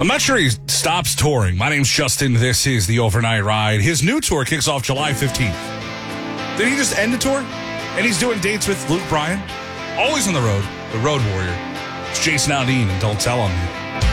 I'm not sure he stops touring. My name's Justin. This is The Overnight Ride. His new tour kicks off July 15th. Did he just end the tour? And he's doing dates with Luke Bryan? Always on the road. The Road Warrior. It's Jason Aldean, and don't tell him.